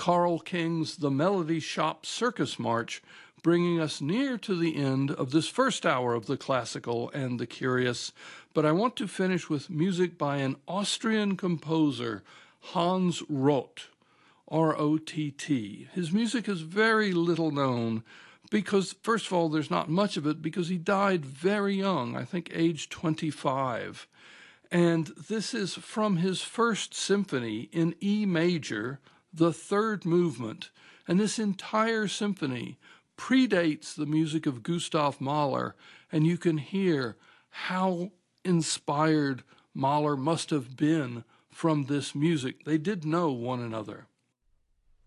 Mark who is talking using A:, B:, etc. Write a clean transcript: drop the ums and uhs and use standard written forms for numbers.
A: Carl King's The Melody Shop Circus March, bringing us near to the end of this first hour of the classical and the curious. But I want to finish with music by an Austrian composer, Hans Rott, R-O-T-T. His music is very little known because, first of all, there's not much of it because he died very young, I think age 25. And this is from his first symphony in E major, the third movement. And this entire symphony predates the music of Gustav Mahler, and you can hear how inspired Mahler must have been from this music. They did know one another.